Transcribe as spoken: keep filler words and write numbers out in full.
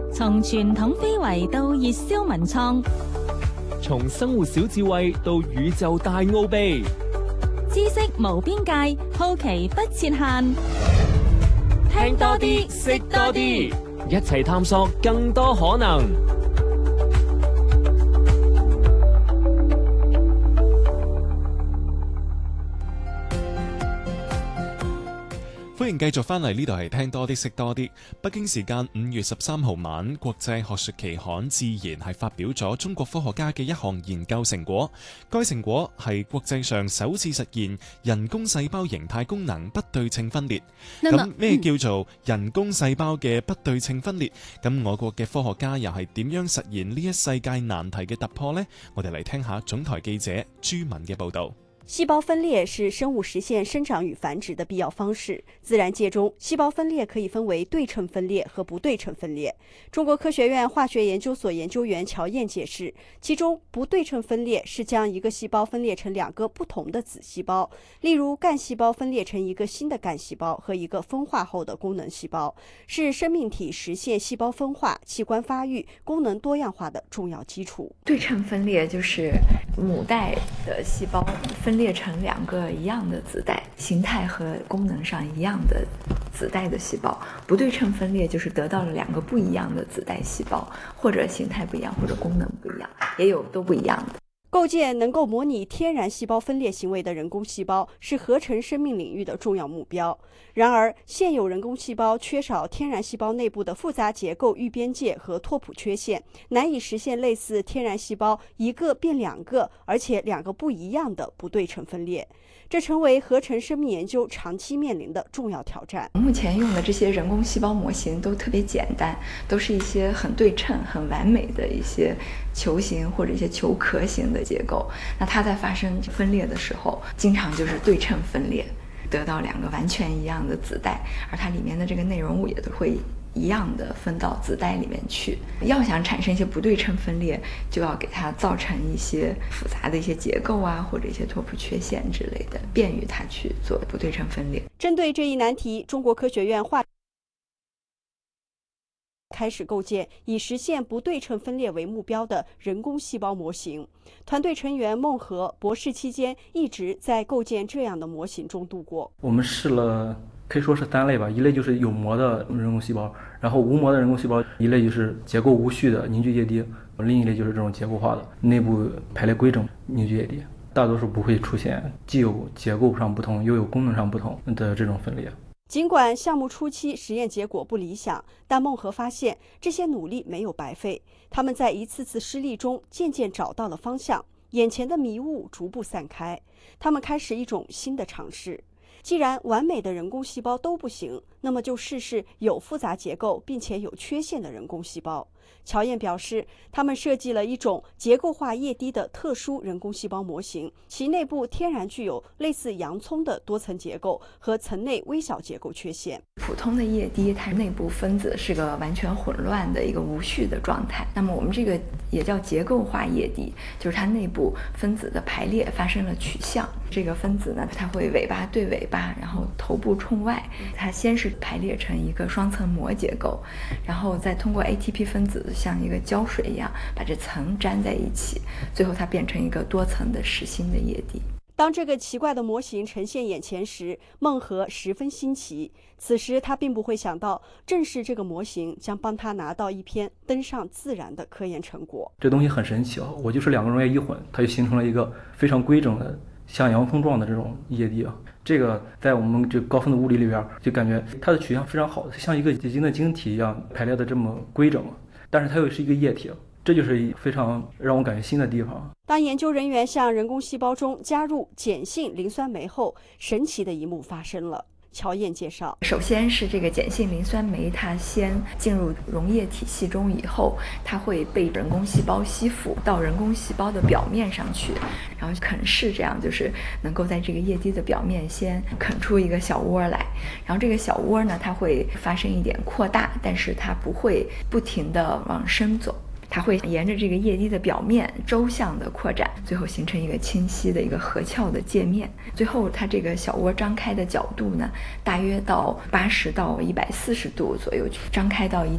從傳統非遺到熱銷文創， 從生活小智慧到宇宙大奧秘， 知識無邊界，好奇不設限。聽多啲，識多啲， 一齊探索更多可能。 歡迎繼續翻嚟，呢度係聽多啲識多啲。北京時間五月十三號晚，國際學術期刊《自然》係發表咗中國科學家嘅一項研究成果。該成果係國際上首次實現人工細胞形態功能不對稱分裂。咁咩叫做人工細胞嘅不對稱分裂？咁我國嘅科學家又係點樣實現呢一世界難題嘅突破呢？我哋嚟聽下總台記者朱敏嘅報道。 細胞分裂是生物實現生長與繁殖的必要方式。自然界中，細胞分裂可以分為對稱分裂和不對稱分裂。中國科學院化學研究所研究員喬燕解釋，其中不對稱分裂是將一個細胞分裂成兩個不同的子細胞，例如幹細胞分裂成一個新的幹細胞和一個分化後的功能細胞，是生命體實現細胞分化、器官發育、功能多樣化的重要基礎。 對稱分裂就是母帶的細胞分裂成兩個一樣的子代，形態和功能上一樣的子代的細胞。不對稱分裂就是得到了兩個不一樣的子代細胞，或者形態不一樣，或者功能不一樣，也有都不一樣的。 構建能夠模擬天然細胞分裂行為的人工細胞是合成生命領域的重要目標。然而，現有人工細胞缺少天然細胞內部的複雜結構預邊界和拓撲缺陷，難以實現類似天然細胞一個變兩個，而且兩個不一樣的不對稱分裂。這成為合成生命研究長期面臨的重要挑戰。 目前用的這些人工細胞模型都特別簡單，都是一些很對稱、很完美的一些球形或者一些球殼形的結構。那它在發生分裂的時候，經常就是對稱分裂，得到兩個完全一樣的子代，而它裡面的這個內容物也都會一樣的分到子代裡面去。要想產生一些不對稱分裂，就要給它造成一些複雜的一些結構啊，或者一些拓撲缺陷之類的，便於它去做不對稱分裂。 針對這一難題，中國科學院化開始構建以實現不對稱分裂為目標的人工細胞模型。團隊成員孟和博士期間一直在構建這樣的模型中度過。 我們試了可以說是三類吧，一類就是有膜的人工細胞，然後無膜的人工細胞，一類就是結構無序的凝聚液滴，另一類就是這種結構化的內部排列規整凝聚液滴。大多數不會出現既有結構上不同又有功能上不同的這種分裂。 儘管項目初期實驗結果不理想，但孟和發現這些努力沒有白費。他們在一次次失利中漸漸找到了方向，眼前的迷霧逐步散開。他們開始一種新的嘗試。既然完美的人工細胞都不行，那麼就試試有複雜結構並且有缺陷的人工細胞。喬燕表示，他們設計了一種結構化液滴的特殊人工細胞模型，其內部天然具有類似洋蔥的多層結構和層內微小結構缺陷。 普通的液滴，它內部分子是個完全混亂的一個無序的狀態。那麼我們這個也叫結構化液滴，就是它內部分子的排列發生了取向。這個分子呢，它會尾巴對尾巴，然後頭部衝外。它先是排列成一個雙層膜結構，然後再通過 A T P 分子像一個膠水一樣把這層粘在一起，最後它變成一個多層的實心的液滴。 當這個奇怪的模型呈現眼前時，孟和十分新奇。此時他並不會想到，正是這個模型將幫他拿到一篇登上《自然》的科研成果。 這東西很神奇啊！我就是兩個溶液一混，它就形成了一個非常規整的像洋蔥狀的這種液滴啊。這個在我們這高分子物理裏邊，就感覺它的取向非常好，像一個結晶的晶體一樣排列的這麼規整，但是它又是一個液體。這就是非常讓我感覺新的地方。 當研究人員向人工細胞中加入鹼性磷酸酶後，神奇的一幕發生了。喬燕介紹， 首先是這個鹼性磷酸酶，它先進入溶液體系中以後，它會被人工細胞吸附到人工細胞的表面上去，然後啃噬，這樣就是能夠在這個液滴的表面先啃出一個小窩來。然後這個小窩呢，它會發生一點擴大，但是它不會不停地往深走。它會沿着這個液滴的表面周向的擴展，最後形成一個清晰的一個合鞘的界面。最後它這個小窩張開的角度呢，大約到八十到一百四十度左右，張開到一